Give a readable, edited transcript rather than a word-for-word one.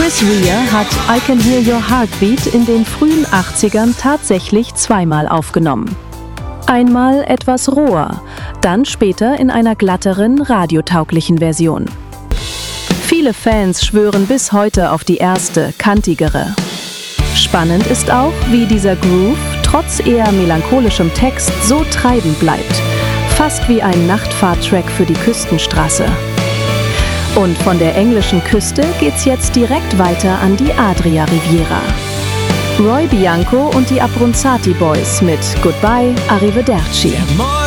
Chris Rea hat I Can Hear Your Heartbeat in den frühen 80ern tatsächlich zweimal aufgenommen. Einmal etwas roher, dann später in einer glatteren, radiotauglichen Version. Viele Fans schwören bis heute auf die erste, kantigere. Spannend ist auch, wie dieser Groove trotz eher melancholischem Text so treibend bleibt. Fast wie ein Nachtfahrtrack für die Küstenstraße. Und von der englischen Küste geht's jetzt direkt weiter an die Adria Riviera. Roy Bianco und die Abruzzati Boys mit Goodbye, Arrivederci.